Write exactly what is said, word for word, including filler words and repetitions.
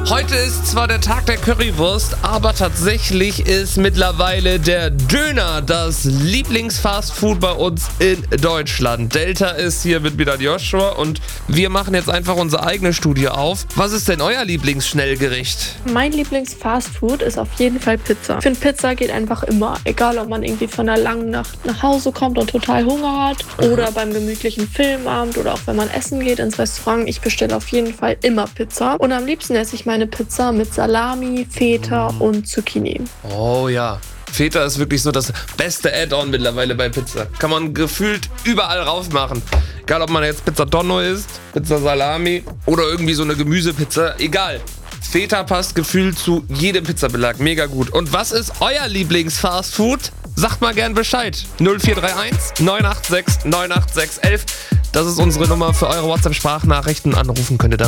Heute ist zwar der Tag der Currywurst, aber tatsächlich ist mittlerweile der Döner das Lieblingsfastfood bei uns in Deutschland. Delta ist hier mit mir dann Joshua und wir machen jetzt einfach unsere eigene Studie auf. Was ist denn euer Lieblingsschnellgericht? Mein Lieblingsfastfood ist auf jeden Fall Pizza. Ich finde, Pizza geht einfach immer. Egal, ob man irgendwie von einer langen Nacht nach Hause kommt und total Hunger hat oder beim gemütlichen Filmabend oder auch wenn man essen geht ins Restaurant. Ich bestelle auf jeden Fall immer Pizza. Und am liebsten esse ich meine Pizza mit Salami, Feta und Zucchini. Oh ja. Feta ist wirklich so das beste Add-on mittlerweile bei Pizza. Kann man gefühlt überall raufmachen. Egal, ob man jetzt Pizza Tonno isst, Pizza Salami oder irgendwie so eine Gemüsepizza. Egal. Feta passt gefühlt zu jedem Pizzabelag. Mega gut. Und was ist euer Lieblingsfastfood? Sagt mal gern Bescheid. null vier drei eins neun acht sechs neun acht sechs eins eins. Das ist unsere Nummer für eure WhatsApp-Sprachnachrichten. Anrufen könnt ihr da.